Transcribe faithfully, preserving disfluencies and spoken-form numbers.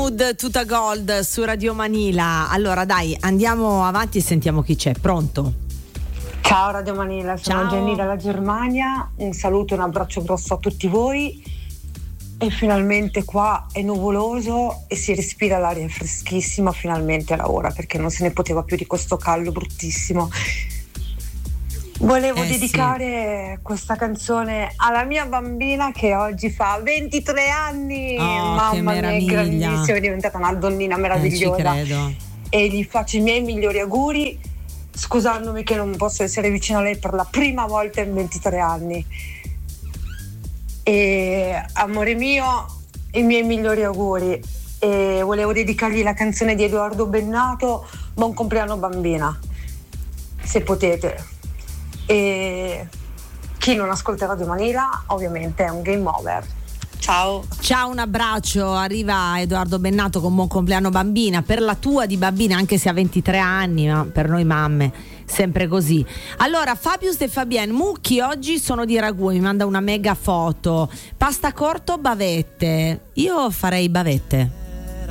Mood Tuta Gold su Radio Manila. Allora dai, andiamo avanti e sentiamo chi c'è. Pronto? Ciao Radio Manila, sono Ciao. Jenny dalla Germania. Un saluto e un abbraccio grosso a tutti voi. E finalmente qua è nuvoloso e si respira l'aria freschissima, finalmente era ora, perché non se ne poteva più di questo caldo bruttissimo. Volevo Eh, dedicare sì. questa canzone alla mia bambina che oggi fa ventitré anni. Oh, Mamma che mia, è meraviglia. grandissima, è diventata una donnina Eh, ci meravigliosa. credo. E gli faccio i miei migliori auguri, scusandomi che non posso essere vicino a lei per la prima volta in ventitré anni. E amore mio, i miei migliori auguri. E volevo dedicargli la canzone di Edoardo Bennato, Buon compleanno bambina, se potete. E chi non ascolta Radio Manila ovviamente è un game over. Ciao. Ciao, un abbraccio. Arriva Edoardo Bennato con Buon compleanno bambina, per la tua di bambina, anche se ha ventitré anni, ma per noi mamme sempre così. Allora, Fabius e Fabienne Mucchi oggi sono di ragù, mi manda una mega foto. Pasta corto, bavette. Io farei bavette.